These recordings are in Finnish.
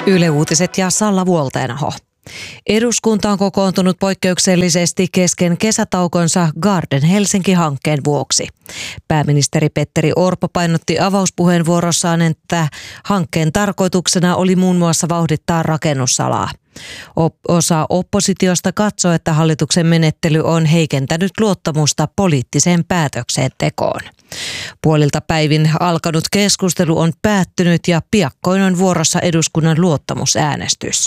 Yle Uutiset ja Salla Vuolteenaho. Eduskunta on kokoontunut poikkeuksellisesti kesken kesätaukonsa Garden Helsinki-hankkeen vuoksi. Pääministeri Petteri Orpo painotti avauspuheenvuorossaan, että hankkeen tarkoituksena oli muun muassa vauhdittaa rakennusalaa. Osa oppositiosta katsoo, että hallituksen menettely on heikentänyt luottamusta poliittiseen päätöksentekoon. Puolilta päivin alkanut keskustelu on päättynyt ja piakkoin on vuorossa eduskunnan luottamusäänestys.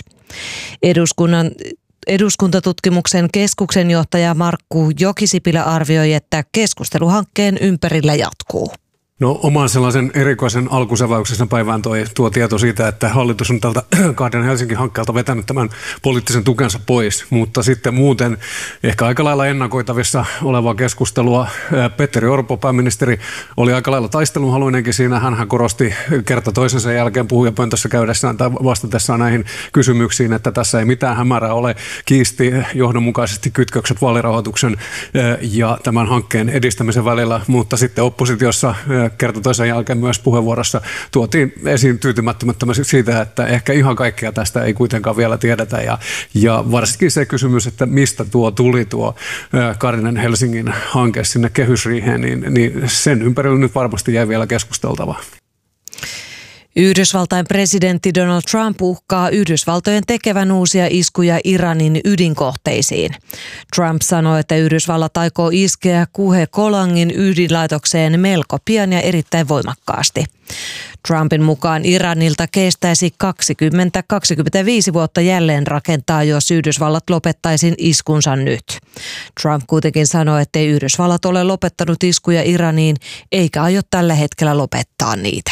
Eduskuntatutkimuksen keskuksen johtaja Markku Jokisipilä arvioi, että keskustelu hankkeen ympärillä jatkuu. No oman sellaisen erikoisen alkusäväyksen päivään tuo tieto siitä, että hallitus on tältä Garden Helsinki-hankkeelta vetänyt tämän poliittisen tukensa pois, mutta sitten muuten ehkä aika lailla ennakoitavissa olevaa keskustelua. Petteri Orpo, pääministeri, oli aika lailla taistelunhaluinenkin siinä. Hänhän korosti kerta toisensa jälkeen puhujapöntössä käydessään tai vastatessaan näihin kysymyksiin, että tässä ei mitään hämärää ole. Kiisti johdonmukaisesti kytkökset vaalirahoituksen ja tämän hankkeen edistämisen välillä, mutta sitten oppositiossa kerta toisen jälkeen myös puheenvuorossa tuotiin esiin tyytymättömättömästi siitä, että ehkä ihan kaikkea tästä ei kuitenkaan vielä tiedetä. Ja varsinkin se kysymys, että mistä tuli tuo Garden Helsingin hanke sinne kehysriiheen, niin sen ympärillä nyt varmasti jäi vielä keskusteltavaa. Yhdysvaltain presidentti Donald Trump uhkaa Yhdysvaltojen tekevän uusia iskuja Iranin ydinkohteisiin. Trump sanoi, että Yhdysvallat aikoo iskeä Kuhe-Kolangin ydinlaitokseen melko pian ja erittäin voimakkaasti. Trumpin mukaan Iranilta kestäisi 20-25 vuotta jälleen rakentaa, jos Yhdysvallat lopettaisi iskunsa nyt. Trump kuitenkin sanoi, ettei Yhdysvallat ole lopettanut iskuja Iraniin eikä aio tällä hetkellä lopettaa niitä.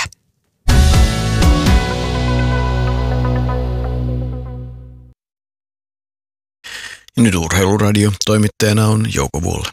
Nyt Urheiluradio. Toimittajana on Jouko Vuola.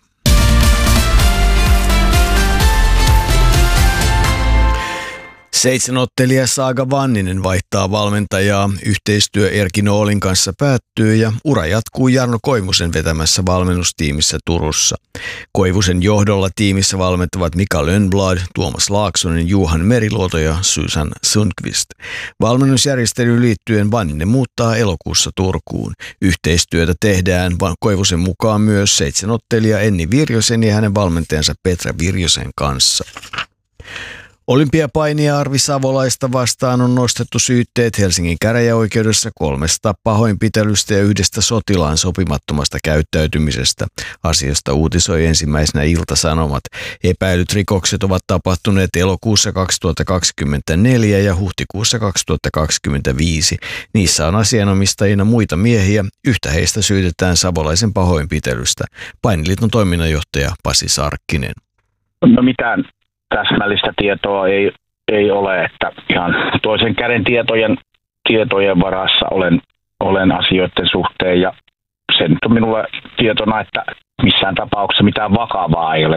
7-ottelija Saaga Vanninen vaihtaa valmentajaa. Yhteistyö Erkki Noolin kanssa päättyy ja ura jatkuu Jarno Koivusen vetämässä valmennustiimissä Turussa. Koivusen johdolla tiimissä valmentavat Mika Lönnblad, Tuomas Laaksonen, Juhan Meriluoto ja Susan Sundqvist. Valmennusjärjestelyyn liittyen Vanninen muuttaa elokuussa Turkuun. Yhteistyötä tehdään Koivusen mukaan myös 7-ottelija Enni Virjosen ja hänen valmentajansa Petra Virjosen kanssa. Olympiapainija Arvi Savolaista vastaan on nostettu syytteet Helsingin käräjäoikeudessa 3 pahoinpitelystä ja 1 sotilaan sopimattomasta käyttäytymisestä. Asiasta uutisoi ensimmäisenä Ilta-Sanomat. Epäilyt rikokset ovat tapahtuneet elokuussa 2024 ja huhtikuussa 2025. Niissä on asianomistajina muita miehiä. Yhtä heistä syytetään Savolaisen pahoinpitelystä. Painiliiton toiminnanjohtaja Pasi Sarkkinen. No mitään täsmällistä tietoa ei ole, että ihan toisen käden tietojen varassa olen asioiden suhteen ja se nyt on minulle tietona, että missään tapauksessa mitään vakavaa ei ole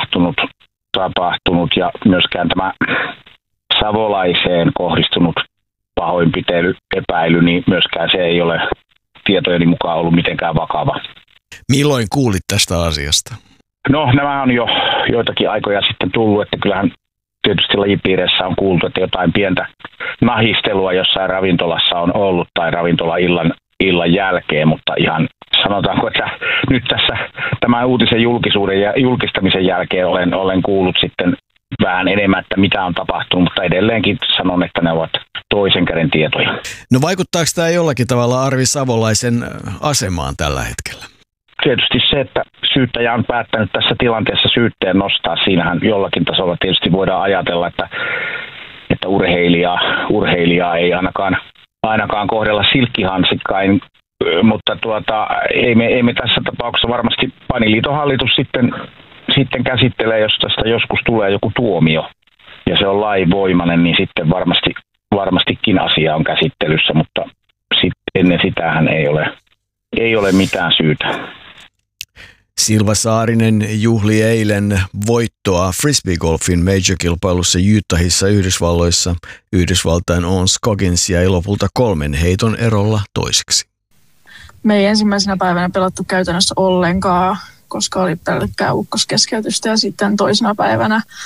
tapahtunut ja myöskään tämä Savolaiseen kohdistunut pahoinpitely, epäily, niin myöskään se ei ole tietojeni mukaan ollut mitenkään vakava. Milloin kuulit tästä asiasta? No nämä on jo joitakin aikoja sitten tullut, että kyllähän tietysti lajipiireissä on kuultu, että jotain pientä nahistelua jossain ravintolassa on ollut tai ravintola-illan jälkeen, mutta ihan sanotaanko, että nyt tässä tämän uutisen julkisuuden ja julkistamisen jälkeen olen kuullut sitten vähän enemmän, että mitä on tapahtunut, mutta edelleenkin sanon, että ne ovat toisen käden tietoja. No vaikuttaako tämä jollakin tavalla Arvi Savolaisen asemaan tällä hetkellä? Tietysti se, että syyttäjä on päättänyt tässä tilanteessa syytteen nostaa, siinähän jollakin tasolla tietysti voidaan ajatella, että urheilijaa ei ainakaan kohdella silkkihansikkain, mutta ei me tässä tapauksessa varmasti Painiliiton hallitus sitten käsittelee, jos tästä joskus tulee joku tuomio ja se on lainvoimainen, niin sitten varmastikin asia on käsittelyssä, mutta ennen sitähän ei ole mitään syytä. Silva Saarinen juhli eilen voittoa frisbeegolfin major-kilpailussa Utahissa Yhdysvalloissa. Yhdysvaltain Ons Coggins jäi lopulta 3 heiton erolla toiseksi. Me ei ensimmäisenä päivänä pelattu käytännössä ollenkaan, koska oli pelkkää ukkoskeskeytystä ja sitten toisena päivänä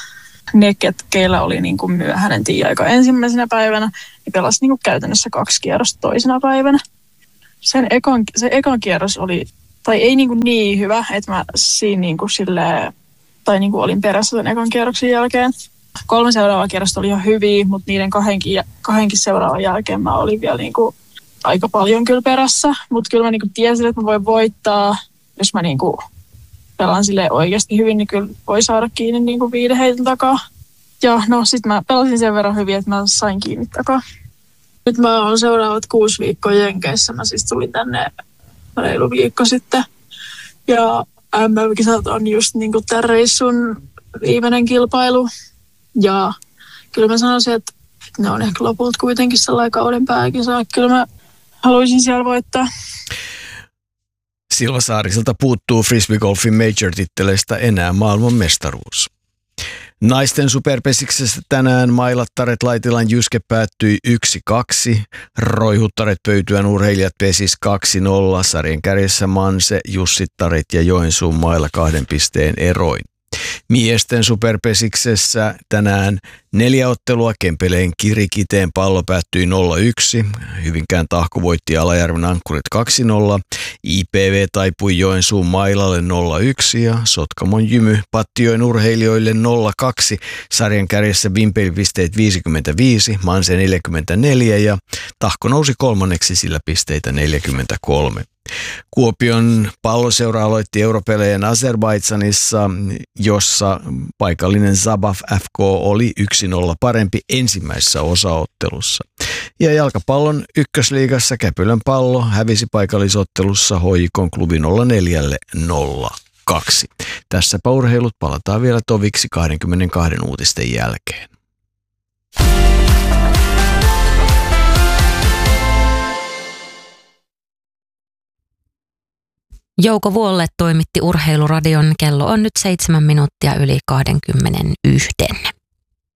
ne, keillä oli niin kuin myöhäinen tieaika ensimmäisenä päivänä, ne pelasi niin kuin käytännössä 2 kierrosta toisena päivänä. Se ekan kierros oli, tai ei niin hyvä, että mä siinä niin kuin silleen, tai niin kuin olin perässä sen ekan kierroksen jälkeen. 3 seuraavaa kierrosta oli ihan hyviä, mutta niiden kahdenkin seuraavan jälkeen mä olin vielä niin kuin aika paljon kyllä perässä. Mutta kyllä mä niin kuin tiesin, että mä voin voittaa, jos mä niin kuin pelaan silleen oikeasti hyvin, niin kyllä voi saada kiinni niin kuin 5 heiton takaa. Ja no sit mä pelasin sen verran hyvin, että mä sain kiinni takaa. Nyt mä oon seuraavat 6 viikkoa Jenkeissä. Mä siis tulin tänne reilu viikko sitten. Ja MM-kisat on just niin kuin tämän reissun viimeinen kilpailu. Ja kyllä mä sanoisin, että ne on ehkä lopulta kuitenkin sellainen kauden pääkisa. Kyllä mä haluaisin siellä voittaa. Silva Saariselta puuttuu frisbeegolfin major-titteleistä enää maailman mestaruus. Naisten superpesiksestä tänään Mailattaret Laitilan Jyske päättyi 1-2. Roihuttaret Pöytyän urheilijat pesis 2-0. Sarjan kärjessä Manse, Jussittaret ja Joensuun Maila 2 pisteen eroin. Miesten superpesiksessä tänään 4 ottelua. Kempeleen Kirikiteen pallo päättyi 0-1. Hyvinkään Tahko voitti Alajärven Ankkurit 2-0. IPV taipui Joensuun Mailalle 0-1 ja Sotkamon Jymy Pattijoen urheilijoille 0-2. Sarjan kärjessä Vimpelipisteet 55, Manse 44 ja Tahko nousi 3. sillä pisteitä 43. Kuopion palloseura aloitti europelejä Azerbaidžanissa, jossa paikallinen Zabaf FK oli 1-0 parempi ensimmäisessä osaottelussa. Ja jalkapallon ykkösliigassa Käpylän Pallo hävisi paikallisottelussa HJK:n klubi 0-4-0-2. Tässäpä urheilut, palataan vielä toviksi 22 uutisten jälkeen. Jouko Vuolle toimitti Urheiluradion. Kello on nyt 7 minuuttia yli 21.